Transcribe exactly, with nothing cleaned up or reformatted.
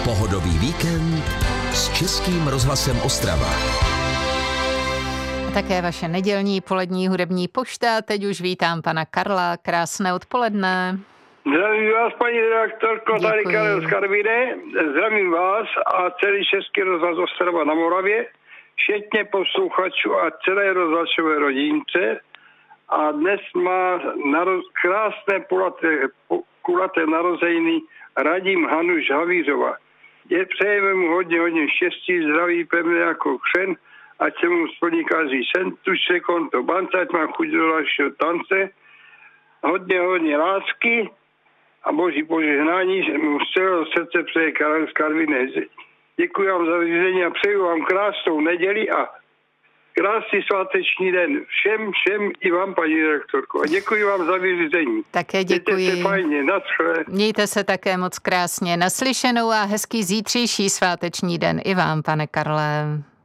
Pohodový víkend s Českým rozhlasem Ostrava. A také vaše nedělní polední hudební pošta. Teď už vítám pana Karla. Krásné odpoledne. Zdravím vás, paní redaktorko, tady Karel z Karviné. Zdravím vás a celý Český rozhlas Ostrava na Moravě, včetně posluchačů a celé rozhlasové rodince. A dnes má naroz, krásné kulaté, kulaté narozeniny Radim Hanuš Havířova. Je, přejeme mu hodně, hodně štěstí, zdraví, pevné jako křen, ať se mu splní každý sen, tuž se konto bance, ať má chuť do dalšího tance, hodně, hodně lásky a boží požehnání mu z celého srdce přeje Karel z Karviné. Děkuji vám za vyřízení a přeju vám krásnou neděli a krásný sváteční den všem, všem i vám, paní direktorko. A děkuji vám za vyřízení. Také děkuji. Mějte se fajně, naschle. Mějte se také moc krásně. Naslyšenou a hezký zítřejší sváteční den i vám, pane Karle.